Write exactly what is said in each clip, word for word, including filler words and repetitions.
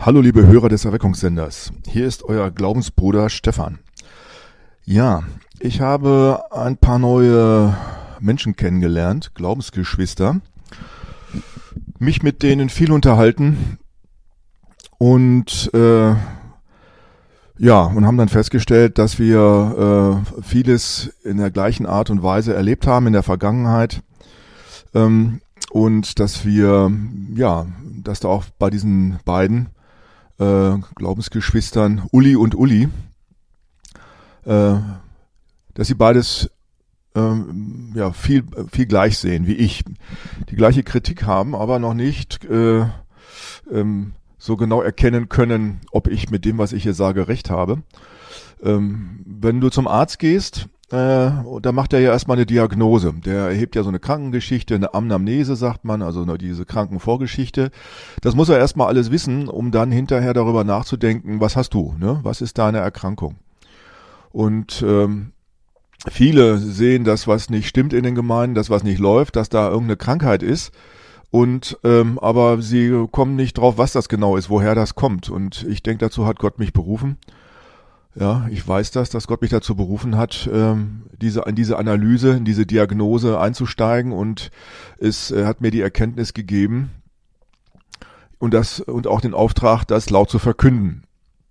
Hallo liebe Hörer des Erweckungssenders, hier ist euer Glaubensbruder Stefan. Ja, ich habe ein paar neue Menschen kennengelernt, Glaubensgeschwister, mich mit denen viel unterhalten und äh, ja, und haben dann festgestellt, dass wir äh, vieles in der gleichen Art und Weise erlebt haben in der Vergangenheit ähm, und dass wir, ja, dass da auch bei diesen beiden äh, Glaubensgeschwistern Uli und Uli, äh, dass sie beides ähm, ja viel viel gleich sehen wie ich, die gleiche Kritik haben, aber noch nicht äh, ähm, so genau erkennen können, ob ich mit dem, was ich hier sage, recht habe. Ähm, wenn du zum Arzt gehst, äh, da macht er ja erstmal eine Diagnose. Der erhebt ja so eine Krankengeschichte, eine Anamnese sagt man, also diese Krankenvorgeschichte. Das muss er erstmal alles wissen, um dann hinterher darüber nachzudenken, was hast du, ne? Was ist deine Erkrankung? Und ähm, viele sehen das, was nicht stimmt in den Gemeinden, das, was nicht läuft, dass da irgendeine Krankheit ist. Und ähm, aber sie kommen nicht drauf, was das genau ist, woher das kommt. Und ich denke, dazu hat Gott mich berufen. Ja, ich weiß das, dass Gott mich dazu berufen hat, ähm, diese in diese Analyse, in diese Diagnose einzusteigen. Und es äh, hat mir die Erkenntnis gegeben und das und auch den Auftrag, das laut zu verkünden.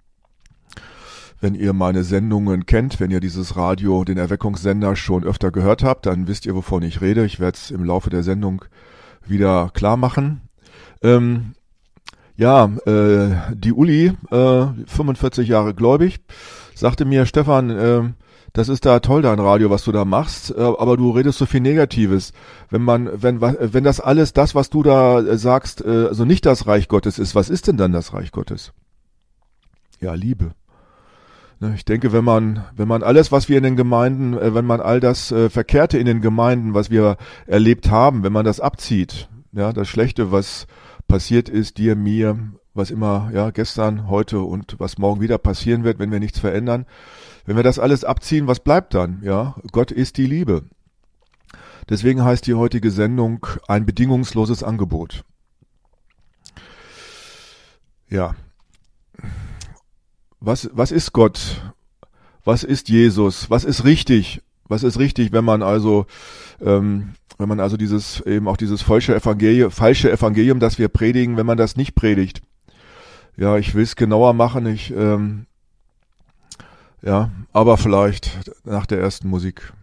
Wenn ihr meine Sendungen kennt, wenn ihr dieses Radio, den Erweckungssender schon öfter gehört habt, dann wisst ihr, wovon ich rede. Ich werde es im Laufe der Sendung wieder klar machen. Ähm, ja, äh, die Uli, äh, fünfundvierzig Jahre gläubig, sagte mir, Stefan, äh, das ist da toll, dein Radio, was du da machst, äh, aber du redest so viel Negatives. Wenn man, wenn, wenn das alles, das, was du da äh, sagst, äh, also nicht das Reich Gottes ist, was ist denn dann das Reich Gottes? Ja, Liebe. Ich denke, wenn man, wenn man alles, was wir in den Gemeinden, wenn man all das äh, Verkehrte in den Gemeinden, was wir erlebt haben, wenn man das abzieht, ja, das Schlechte, was passiert ist, dir, mir, was immer, ja, gestern, heute und was morgen wieder passieren wird, wenn wir nichts verändern, wenn wir das alles abziehen, was bleibt dann? Ja, Gott ist die Liebe. Deswegen heißt die heutige Sendung ein bedingungsloses Angebot. Ja. Was, was ist Gott? Was ist Jesus? Was ist richtig? Was ist richtig, wenn man also, ähm, wenn man also dieses, eben auch dieses falsche Evangelium, falsche Evangelium, das wir predigen, wenn man das nicht predigt? Ja, ich will es genauer machen, ich, ähm, ja, aber vielleicht nach der ersten Musik.